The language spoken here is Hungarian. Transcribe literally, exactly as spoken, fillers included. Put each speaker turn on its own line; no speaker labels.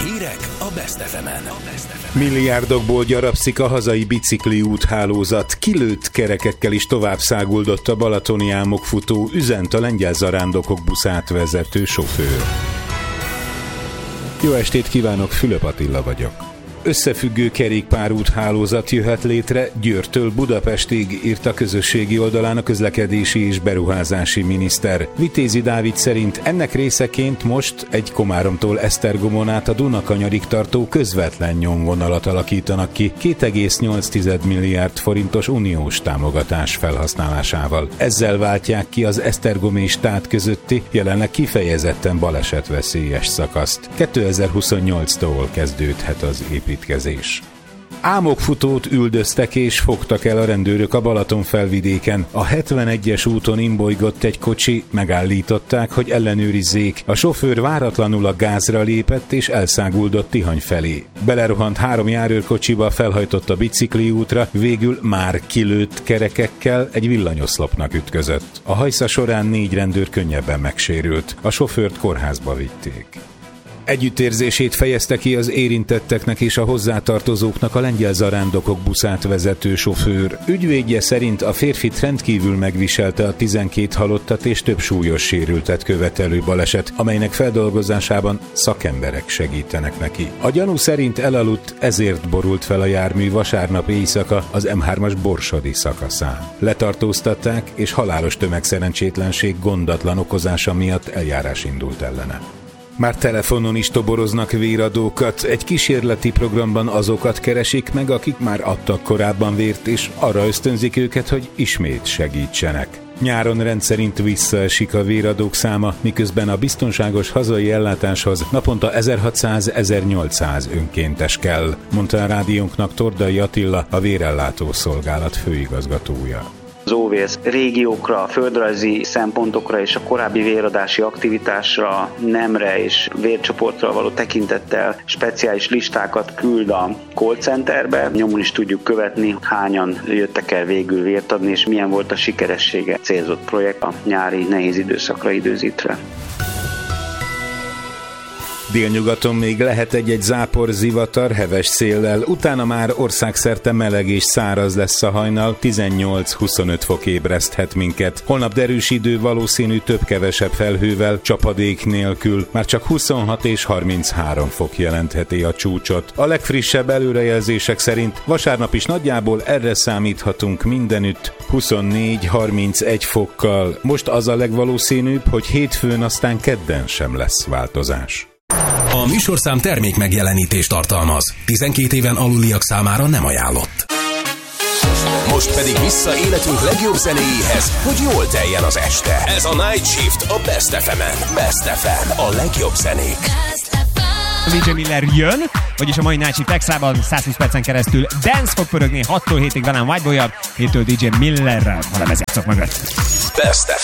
Hírek a Best ef emen.
Milliárdokból gyarapszik a hazai bicikli úthálózat. Kilőtt kerekekkel is tovább száguldott a balatoni álmokfutó, üzent a lengyel zarándokok buszát vezető sofőr. Jó estét kívánok, Fülöp Attila vagyok. Összefüggő kerékpárúthálózat jöhet létre Győrtől Budapestig, írt a közösségi oldalán a közlekedési és beruházási miniszter. Vitézi Dávid szerint ennek részeként most egy Komáromtól Esztergomon át a Dunakanyarig tartó közvetlen nyomvonalat alakítanak ki két egész nyolc milliárd forintos uniós támogatás felhasználásával. Ezzel váltják ki az Esztergom és Tát közötti, jelenleg kifejezetten balesetveszélyes szakaszt. kétezer-huszonnyolctól kezdődhet az építkezés. Álmokfutót üldöztek és fogtak el a rendőrök a Balaton felvidéken. A hetvenegyes úton imbolygott egy kocsi, megállították, hogy ellenőrizzék. A sofőr váratlanul a gázra lépett és elszáguldott Tihany felé. Belerohant három járőrkocsiba, felhajtott a bicikli útra, végül már kilőtt kerekekkel egy villanyoszlopnak ütközött. A hajsza során négy rendőr könnyebben megsérült. A sofőrt kórházba vitték. Együttérzését fejezte ki az érintetteknek és a hozzátartozóknak a lengyel zarándokok buszát vezető sofőr. Ügyvédje szerint a férfit rendkívül megviselte a tizenkét halottat és több súlyos sérültet követelő baleset, amelynek feldolgozásában szakemberek segítenek neki. A gyanú szerint elaludt, ezért borult fel a jármű vasárnap éjszaka az em hármas borsodi szakaszán. Letartóztatták, és halálos tömegszerencsétlenség gondatlan okozása miatt eljárás indult ellene. Már telefonon is toboroznak véradókat, egy kísérleti programban azokat keresik meg, akik már adtak korábban vért, és arra ösztönzik őket, hogy ismét segítsenek. Nyáron rendszerint visszaesik a véradók száma, miközben a biztonságos hazai ellátáshoz naponta ezerhatszáz-ezernyolcszáz önkéntes kell, mondta a rádiónknak Tordai Attila, a vérellátó szolgálat főigazgatója.
Az o vé es régiókra, földrajzi szempontokra és a korábbi véradási aktivitásra, nemre és vércsoportra való tekintettel speciális listákat küld a call centerbe. Nyomon is tudjuk követni, hányan jöttek el végül vért adni, és milyen volt a sikeressége. Célzott projekt a nyári nehéz időszakra időzítve.
Délnyugaton még lehet egy-egy zápor, zivatar, heves széllel, utána már országszerte meleg és száraz lesz a hajnal, tizennyolc-huszonöt fok ébreszthet minket. Holnap derűs idő, valószínű több-kevesebb felhővel, csapadék nélkül, már csak huszonhat és harminchárom fok jelentheti a csúcsot. A legfrissebb előrejelzések szerint vasárnap is nagyjából erre számíthatunk mindenütt, huszonnégy-harmincegy fokkal. Most az a legvalószínűbb, hogy hétfőn, aztán kedden sem lesz változás.
A műsorszám termék megjelenítést tartalmaz. tizenkét éven aluliak számára nem ajánlott. Most pedig vissza életünk legjobb zenéjéhez, hogy jól teljen az este. Ez a Night Shift a Best ef emen. Best ef em, a legjobb zenék.
dé dzsé Miller jön, vagyis a mai Night Shift Extrában százhúsz percen keresztül dance fog pörögni hattól hétig velem Whiteboy-jal, héttől dé dzsé Millerrel a lemezjátszók mögött.
Best ef